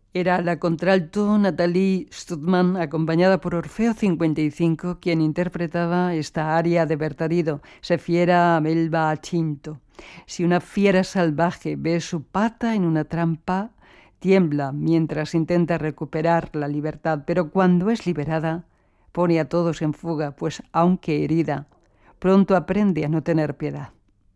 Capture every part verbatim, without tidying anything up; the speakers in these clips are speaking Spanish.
Era la contralto Nathalie Studman, acompañada por Orfeo cincuenta y cinco, quien interpretaba esta aria de Bertarido, Se fiera melba cinto. Si una fiera salvaje ve su pata en una trampa, tiembla mientras intenta recuperar la libertad, pero cuando es liberada, pone a todos en fuga, pues aunque herida, pronto aprende a no tener piedad.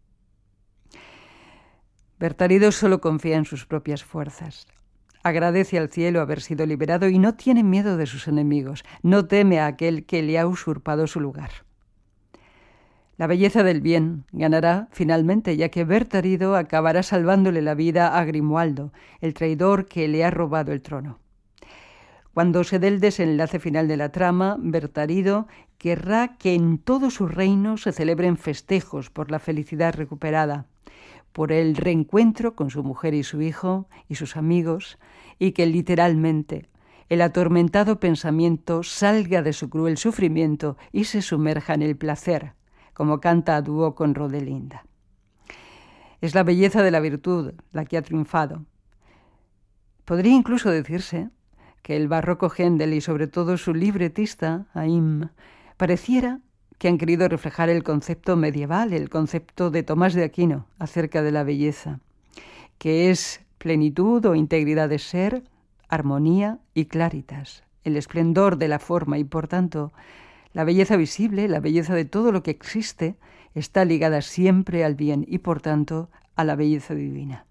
Bertarido solo confía en sus propias fuerzas. Agradece al cielo haber sido liberado y no tiene miedo de sus enemigos, no teme a aquel que le ha usurpado su lugar. La belleza del bien ganará finalmente, ya que Bertarido acabará salvándole la vida a Grimoaldo, el traidor que le ha robado el trono. Cuando se dé el desenlace final de la trama, Bertarido querrá que en todo su reino se celebren festejos por la felicidad recuperada, por el reencuentro con su mujer y su hijo y sus amigos, y que literalmente el atormentado pensamiento salga de su cruel sufrimiento y se sumerja en el placer, como canta a dúo con Rodelinda. Es la belleza de la virtud la que ha triunfado. Podría incluso decirse que el barroco Händel y sobre todo su libretista, Haïm, pareciera que han querido reflejar el concepto medieval, el concepto de Tomás de Aquino acerca de la belleza, que es plenitud o integridad de ser, armonía y claritas, el esplendor de la forma y, por tanto, la belleza visible, la belleza de todo lo que existe, está ligada siempre al bien y, por tanto, a la belleza divina.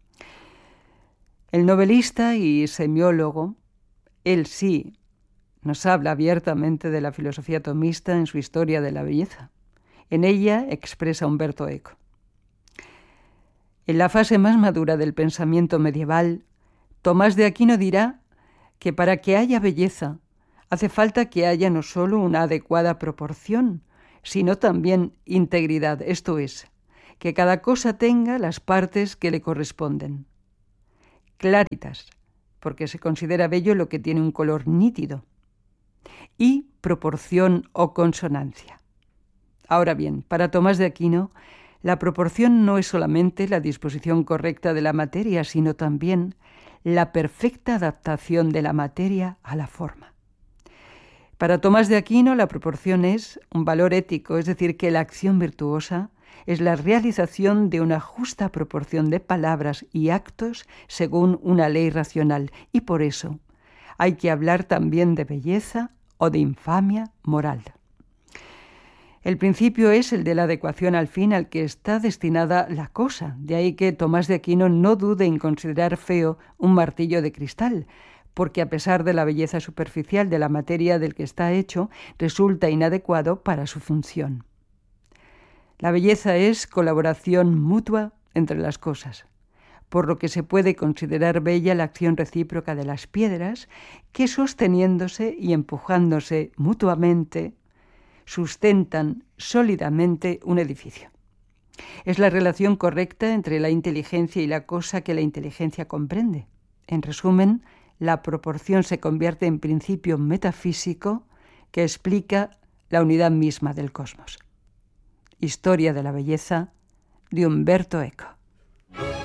El novelista y semiólogo, él sí, nos habla abiertamente de la filosofía tomista en su Historia de la belleza. En ella expresa Umberto Eco. En la fase más madura del pensamiento medieval, Tomás de Aquino dirá que para que haya belleza hace falta que haya no solo una adecuada proporción, sino también integridad, esto es, que cada cosa tenga las partes que le corresponden. Claritas, porque se considera bello lo que tiene un color nítido, y proporción o consonancia. Ahora bien, para Tomás de Aquino, la proporción no es solamente la disposición correcta de la materia, sino también la perfecta adaptación de la materia a la forma. Para Tomás de Aquino, la proporción es un valor ético, es decir, que la acción virtuosa es la realización de una justa proporción de palabras y actos según una ley racional, y por eso hay que hablar también de belleza o de infamia moral. El principio es el de la adecuación al fin al que está destinada la cosa, de ahí que Tomás de Aquino no dude en considerar feo un martillo de cristal, porque a pesar de la belleza superficial de la materia del que está hecho, resulta inadecuado para su función. La belleza es colaboración mutua entre las cosas, por lo que se puede considerar bella la acción recíproca de las piedras que, sosteniéndose y empujándose mutuamente, sustentan sólidamente un edificio. Es la relación correcta entre la inteligencia y la cosa que la inteligencia comprende. En resumen, la proporción se convierte en principio metafísico que explica la unidad misma del cosmos. Historia de la belleza de Umberto Eco.